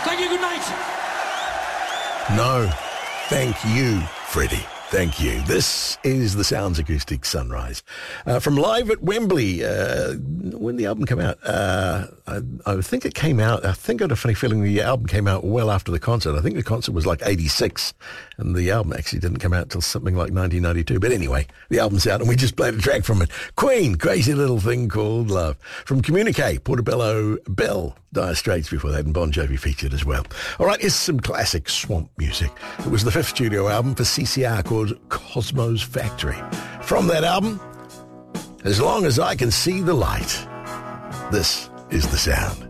Thank you, good night. No, thank you, Freddie. Thank you. This is the Sounds Acoustic Sunrise. From live at Wembley, when the album came out, I think it came out, I think I had a funny feeling the album came out well after the concert. I think the concert was like 86, and the album actually didn't come out till something like 1992. But anyway, the album's out, and we just played a track from it. Queen, Crazy Little Thing Called Love. From Communique, Portobello Bell, Dire Straits before that, and Bon Jovi featured as well. All right, here's some classic swamp music. It was the 5th studio album for CCR called Cosmo's Factory. From that album, As Long as I Can See the Light, this is the sound.